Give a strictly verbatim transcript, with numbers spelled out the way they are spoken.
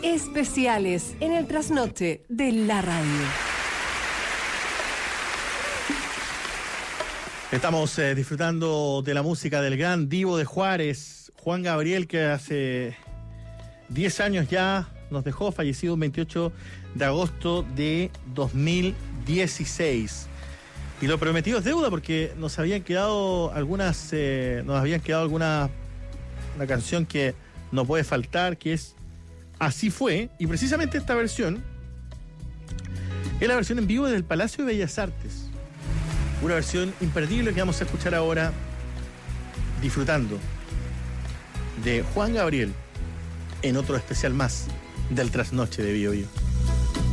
Especiales en el trasnoche de la radio. Estamos eh, disfrutando de la música del gran divo de Juárez, Juan Gabriel, que hace diez años ya nos dejó, fallecido el veintiocho de agosto de dos mil dieciséis. Y lo prometido es deuda, porque nos habían quedado algunas, eh, nos habían quedado alguna una canción que no puede faltar, que es Así Fue, y precisamente esta versión es la versión en vivo del Palacio de Bellas Artes. Una versión imperdible que vamos a escuchar ahora, disfrutando de Juan Gabriel en otro especial más del Trasnoche de Bio Bio.